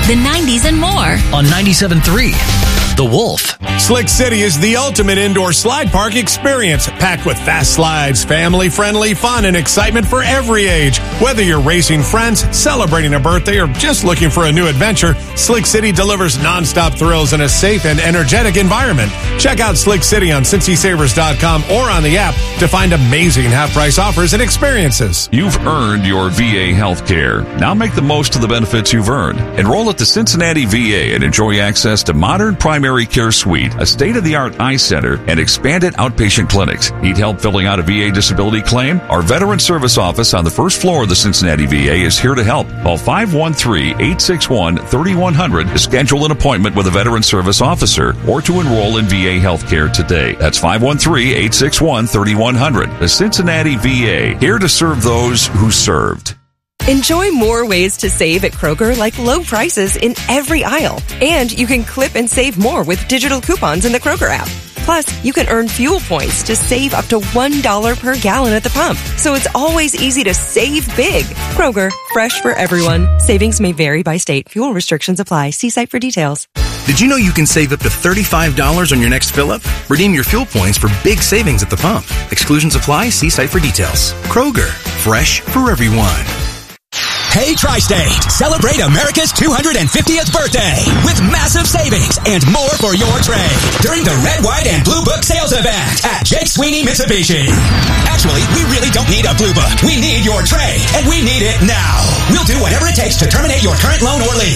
the 90s, and more. On 97.3, The Wolf. Slick City is the ultimate indoor slide park experience, packed with fast slides, family-friendly fun, and excitement for every age. Whether you're racing friends, celebrating a birthday, or just looking for a new adventure, Slick City delivers nonstop thrills in a safe and energetic environment. Check out Slick City on CincySavers.com or on the app to find amazing half-price offers and experiences. You've earned your VA health care. Now make the most of the benefits you've earned. Enroll at the Cincinnati VA and enjoy access to modern primary care suite, a state-of-the-art eye center, and expanded outpatient clinics. Need help filling out a VA disability claim? Our Veteran Service Office on the first floor of the Cincinnati VA is here to help. Call 513-861-3100 to schedule an appointment with a Veteran Service Officer or to enroll in VA health care today. That's 513-861-3100. The Cincinnati VA, here to serve those who served. Enjoy more ways to save at Kroger, like low prices in every aisle. And you can clip and save more with digital coupons in the Kroger app. Plus, you can earn fuel points to save up to $1 per gallon at the pump. So it's always easy to save big. Kroger, fresh for everyone. Savings may vary by state. Fuel restrictions apply. See site for details. Did you know you can save up to $35 on your next fill-up? Redeem your fuel points for big savings at the pump. Exclusions apply. See site for details. Kroger, fresh for everyone. Hey, Tri-State, celebrate America's 250th birthday with massive savings and more for your trade during the Red, White, and Blue Book sales event at Jake Sweeney Mitsubishi. Actually, we really don't need a Blue Book. We need your trade, and we need it now. We'll do whatever it takes to terminate your current loan or lease.